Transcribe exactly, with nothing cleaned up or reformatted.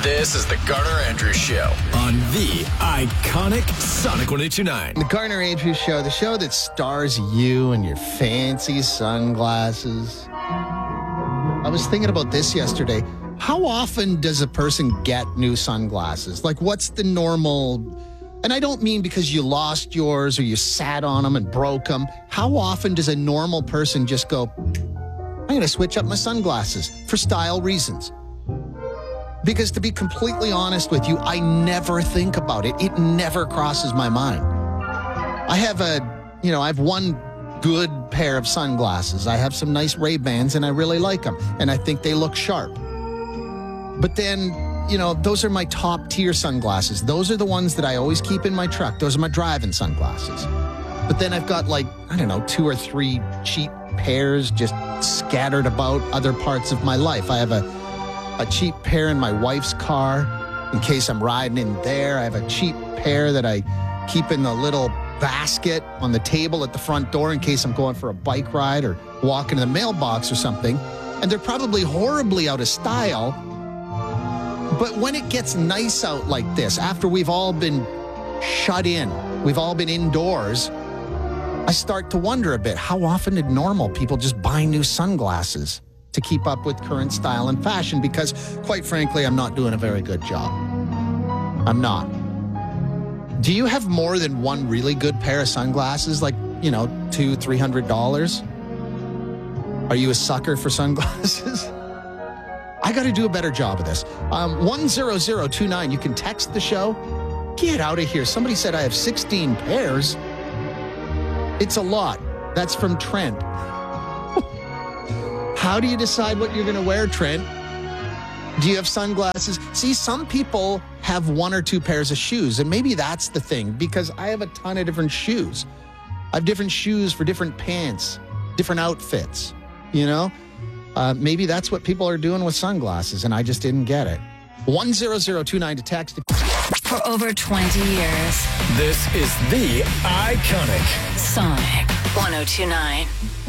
This is the Garner Andrews Show on the iconic Sonic one oh two nine. The Garner Andrews Show, the show that stars you and your fancy sunglasses. I was thinking about this yesterday. How often does a person get new sunglasses? Like, what's the normal... And I don't mean because you lost yours or you sat on them and broke them. How often does a normal person just go, I'm going to switch up my sunglasses for style reasons? Because to be completely honest with you, I never think about it. It never crosses my mind. I have a, you know, I have one good pair of sunglasses. I have some nice Ray-Bans and I really like them. And I think they look sharp. But then, you know, those are my top tier sunglasses. Those are the ones that I always keep in my truck. Those are my driving sunglasses. But then I've got like, I don't know, two or three cheap pairs just scattered about other parts of my life. I have a, a cheap pair in my wife's car in case I'm riding in there. I have a cheap pair that I keep in the little basket on the table at the front door in case I'm going for a bike ride or walking to the mailbox or something. And they're probably horribly out of style. But when it gets nice out like this, after we've all been shut in, we've all been indoors, I start to wonder a bit, how often did normal people just buy new sunglasses to keep up with current style and fashion? Because, quite frankly, I'm not doing a very good job. I'm not. Do you have more than one really good pair of sunglasses, like, you know, two, three hundred dollars? Are you a sucker for sunglasses? I got to do a better job of this. Um, one zero zero two nine, you can text the show. Get out of here. Somebody said I have sixteen pairs. It's a lot. That's from Trent. How do you decide what you're going to wear, Trent? Do you have sunglasses? See, some people have one or two pairs of shoes, and maybe that's the thing, because I have a ton of different shoes. I have different shoes for different pants, different outfits, you know? Uh, maybe that's what people are doing with sunglasses, and I just didn't get it. one zero zero two nine to text. For over twenty years. This is the iconic Sonic one oh two nine.